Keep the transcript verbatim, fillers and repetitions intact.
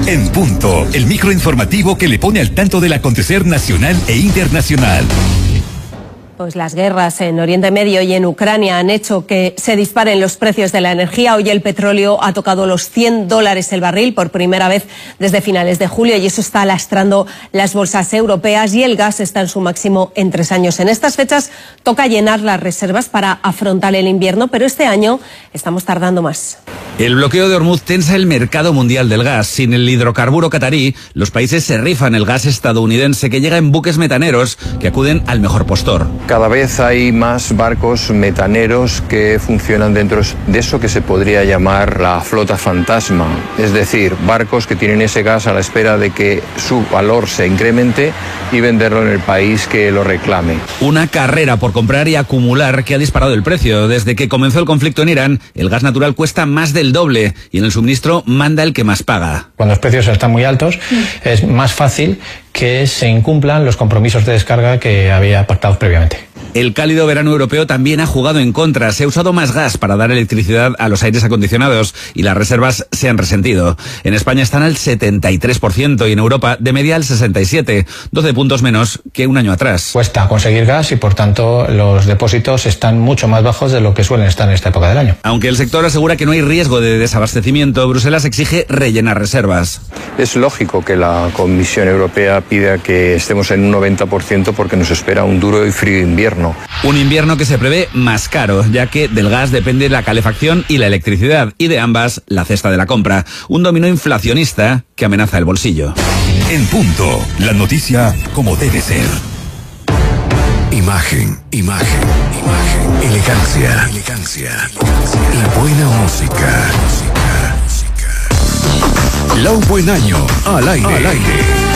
En Punto, el microinformativo que le pone al tanto del acontecer nacional e internacional. Pues las guerras en Oriente Medio y en Ucrania han hecho que se disparen los precios de la energía. Hoy el petróleo ha tocado los cien dólares el barril por primera vez desde finales de julio y eso está lastrando las bolsas europeas, y el gas está en su máximo en tres años. En estas fechas toca llenar las reservas para afrontar el invierno, pero este año estamos tardando más. El bloqueo de Hormuz tensa el mercado mundial del gas. Sin el hidrocarburo catarí, los países se rifan el gas estadounidense que llega en buques metaneros que acuden al mejor postor. Cada vez hay más barcos metaneros que funcionan dentro de eso que se podría llamar la flota fantasma. Es decir, barcos que tienen ese gas a la espera de que su valor se incremente y venderlo en el país que lo reclame. Una carrera por comprar y acumular que ha disparado el precio. Desde que comenzó el conflicto en Irán, el gas natural cuesta más del doble y en el suministro manda el que más paga. Cuando los precios están muy altos, es más fácil que se incumplan los compromisos de descarga que había pactados previamente. El cálido verano europeo también ha jugado en contra. Se ha usado más gas para dar electricidad a los aires acondicionados y las reservas se han resentido. En España están al setenta y tres por ciento y en Europa de media al sesenta y siete por ciento, doce puntos menos que un año atrás. Cuesta conseguir gas y por tanto los depósitos están mucho más bajos de lo que suelen estar en esta época del año. Aunque el sector asegura que no hay riesgo de desabastecimiento, Bruselas exige rellenar reservas. Es lógico que la Comisión Europea pida que estemos en un noventa por ciento porque nos espera un duro y frío invierno. Un invierno que se prevé más caro, ya que del gas depende la calefacción y la electricidad, y de ambas la cesta de la compra. Un dominó inflacionista que amenaza el bolsillo. En Punto, la noticia como debe ser. Imagen, imagen, imagen, elegancia, elegancia, y buena música. música, música. Lau Buen Año, al aire. Al aire.